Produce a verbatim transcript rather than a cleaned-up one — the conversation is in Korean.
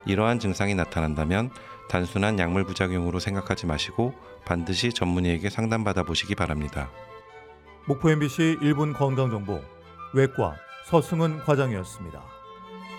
이러한 증상이 나타난다면 단순한 약물 부작용으로 생각하지 마시고 반드시 전문의에게 상담받아 보시기 바랍니다. 목포 엠비씨 일 분 건강정보 외과 서승은 과장이었습니다.